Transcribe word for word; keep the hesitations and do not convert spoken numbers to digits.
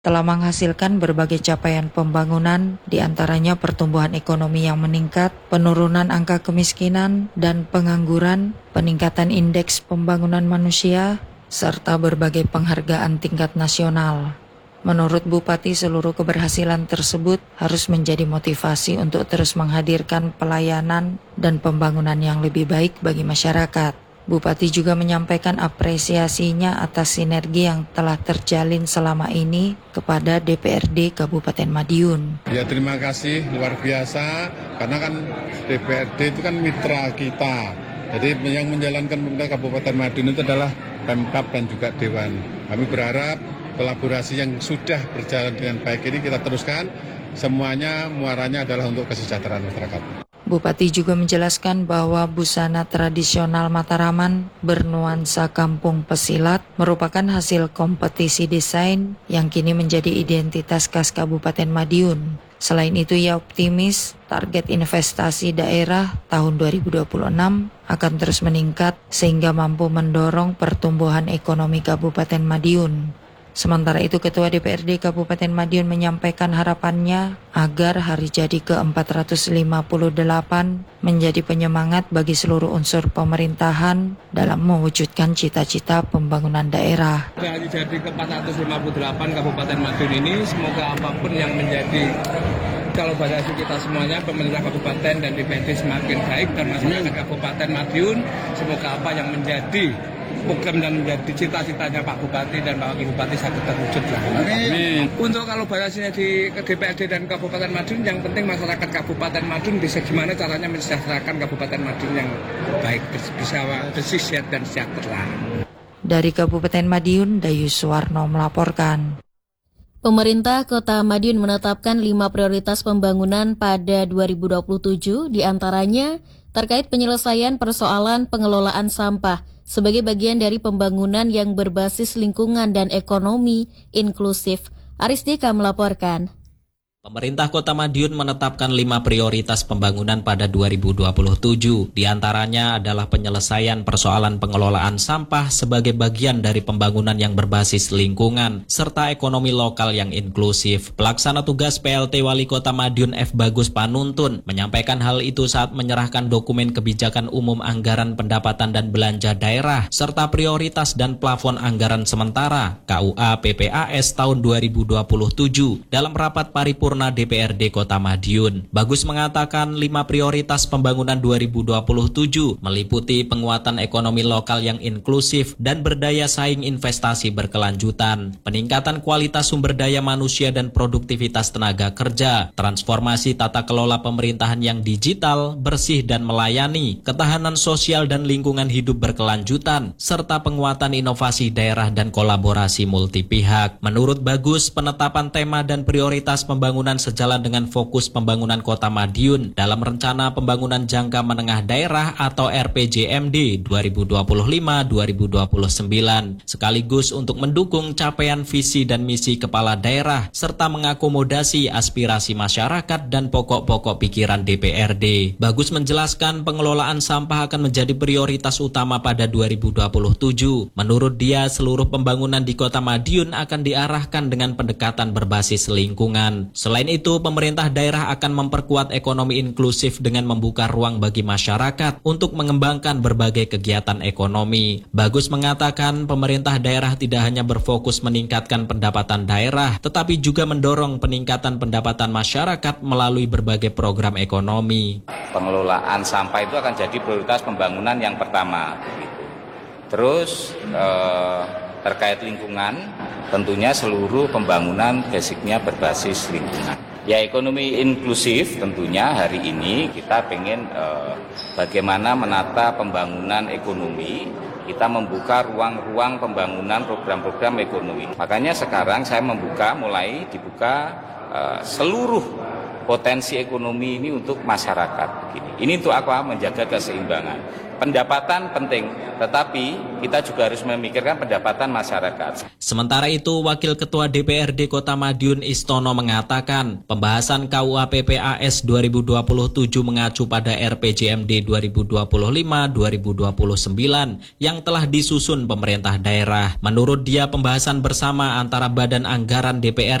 telah menghasilkan berbagai capaian pembangunan, diantaranya pertumbuhan ekonomi yang meningkat, penurunan angka kemiskinan dan pengangguran, peningkatan indeks pembangunan manusia, serta berbagai penghargaan tingkat nasional. Menurut Bupati, seluruh keberhasilan tersebut harus menjadi motivasi untuk terus menghadirkan pelayanan dan pembangunan yang lebih baik bagi masyarakat. Bupati juga menyampaikan apresiasinya atas sinergi yang telah terjalin selama ini kepada D P R D Kabupaten Madiun. Ya, terima kasih, luar biasa, karena kan D P R D itu kan mitra kita. Jadi yang menjalankan pemerintah Kabupaten Madiun itu adalah Pemkab dan juga Dewan. Kami berharap kolaborasi yang sudah berjalan dengan baik ini kita teruskan, semuanya muaranya adalah untuk kesejahteraan masyarakat. Bupati juga menjelaskan bahwa busana tradisional Mataraman bernuansa kampung pesilat merupakan hasil kompetisi desain yang kini menjadi identitas khas Kabupaten Madiun. Selain itu, ia optimis target investasi daerah tahun dua ribu dua puluh enam akan terus meningkat sehingga mampu mendorong pertumbuhan ekonomi Kabupaten Madiun. Sementara itu, Ketua D P R D Kabupaten Madiun menyampaikan harapannya agar hari jadi ke empat ratus lima puluh delapan menjadi penyemangat bagi seluruh unsur pemerintahan dalam mewujudkan cita-cita pembangunan daerah. Hari jadi ke empat ratus lima puluh delapan Kabupaten Madiun ini, semoga apapun yang menjadi kolaborasi kita semuanya, pemerintah kabupaten dan D P R D semakin baik, dan masyarakat Kabupaten Madiun, semoga apa yang menjadi program dan menjadi cita-citanya Pak Bupati dan Pak Wakil Bupati sangat terwujud lah. Amin. Untuk kolaborasinya di D P R D dan Kabupaten Madiun, yang penting masyarakat Kabupaten Madiun bisa gimana caranya mensejahterakan Kabupaten Madiun yang baik, bisa bersih, sehat dan sejahtera. Dari Kabupaten Madiun, Dayu Suwarno melaporkan. Pemerintah Kota Madiun menetapkan lima prioritas pembangunan pada dua ribu dua puluh tujuh, diantaranya terkait penyelesaian persoalan pengelolaan sampah sebagai bagian dari pembangunan yang berbasis lingkungan dan ekonomi inklusif. Aris Dika melaporkan. Pemerintah Kota Madiun menetapkan lima prioritas pembangunan pada dua ribu dua puluh tujuh. Di antaranya adalah penyelesaian persoalan pengelolaan sampah sebagai bagian dari pembangunan yang berbasis lingkungan, serta ekonomi lokal yang inklusif. Pelaksana tugas P L T Wali Kota Madiun F. Bagus Panuntun menyampaikan hal itu saat menyerahkan dokumen kebijakan umum anggaran pendapatan dan belanja daerah, serta prioritas dan plafon anggaran sementara K U A P P A S tahun dua ribu dua puluh tujuh dalam rapat paripurna D P R D Kota Madiun. Bagus mengatakan lima prioritas pembangunan dua ribu dua puluh tujuh meliputi penguatan ekonomi lokal yang inklusif dan berdaya saing investasi berkelanjutan, peningkatan kualitas sumber daya manusia dan produktivitas tenaga kerja, transformasi tata kelola pemerintahan yang digital, bersih dan melayani, ketahanan sosial dan lingkungan hidup berkelanjutan, serta penguatan inovasi daerah dan kolaborasi multi pihak. Menurut Bagus, penetapan tema dan prioritas pembangunan sejalan dengan fokus pembangunan Kota Madiun dalam Rencana Pembangunan Jangka Menengah Daerah atau R P J M D dua ribu dua puluh lima sampai dua ribu dua puluh sembilan, sekaligus untuk mendukung capaian visi dan misi kepala daerah serta mengakomodasi aspirasi masyarakat dan pokok-pokok pikiran D P R D. Bagus menjelaskan pengelolaan sampah akan menjadi prioritas utama pada dua ribu dua puluh tujuh. Menurut dia, seluruh pembangunan di Kota Madiun akan diarahkan dengan pendekatan berbasis lingkungan. Selain itu, pemerintah daerah akan memperkuat ekonomi inklusif dengan membuka ruang bagi masyarakat untuk mengembangkan berbagai kegiatan ekonomi. Bagus mengatakan pemerintah daerah tidak hanya berfokus meningkatkan pendapatan daerah, tetapi juga mendorong peningkatan pendapatan masyarakat melalui berbagai program ekonomi. Pengelolaan sampah itu akan jadi prioritas pembangunan yang pertama. Terus eh, terkait lingkungan, tentunya seluruh pembangunan basicnya berbasis lingkungan. Ya, ekonomi inklusif tentunya hari ini kita pengen eh, bagaimana menata pembangunan ekonomi, kita membuka ruang-ruang pembangunan program-program ekonomi. Makanya sekarang saya membuka, mulai dibuka eh, seluruh potensi ekonomi ini untuk masyarakat. Begini. Ini untuk apa? Menjaga keseimbangan. Pendapatan penting, tetapi kita juga harus memikirkan pendapatan masyarakat. Sementara itu, Wakil Ketua D P R D Kota Madiun Istono mengatakan, pembahasan K U H P P A S dua ribu dua puluh tujuh mengacu pada R P J M D dua ribu dua puluh lima dua ribu dua puluh sembilan yang telah disusun pemerintah daerah. Menurut dia, pembahasan bersama antara Badan Anggaran D P R